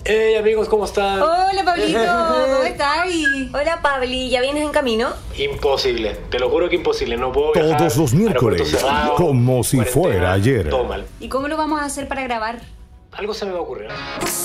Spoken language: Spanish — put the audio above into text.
Hey amigos, ¿cómo están? Hola Pablito, ¿cómo estás? Hola Pabli, ¿ya vienes en camino? Imposible, te lo juro que imposible, no puedo viajar. Todos los miércoles, aeropuerto cerrado, como si cuarentena, fuera ayer. todo mal. ¿Y cómo lo vamos a hacer para grabar? Algo se me va a ocurrir, ¿eh?